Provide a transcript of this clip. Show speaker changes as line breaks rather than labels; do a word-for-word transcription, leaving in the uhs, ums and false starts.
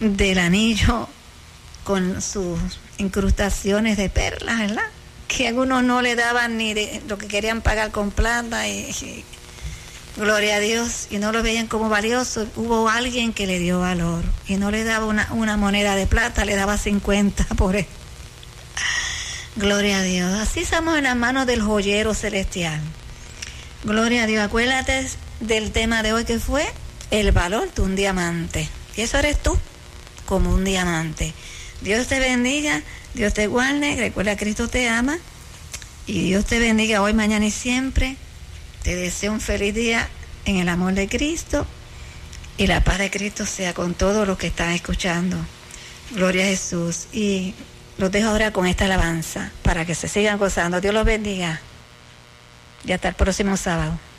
del anillo con sus incrustaciones de perlas, ¿verdad? Que algunos no le daban ni de lo que querían pagar con plata y, y gloria a Dios, y no lo veían como valioso. Hubo alguien que le dio valor y no le daba una, una moneda de plata, le daba cincuenta por él. Gloria a Dios. Así estamos en las manos del joyero celestial. Gloria a Dios. Acuérdate del tema de hoy, que fue el valor de un diamante. Y eso eres tú, como un diamante. Dios te bendiga, Dios te guarde. Recuerda, Cristo te ama. Y Dios te bendiga hoy, mañana y siempre. Te deseo un feliz día en el amor de Cristo. Y la paz de Cristo sea con todos los que están escuchando. Gloria a Jesús. Y los dejo ahora con esta alabanza para que se sigan gozando. Dios los bendiga. Y hasta el próximo sábado.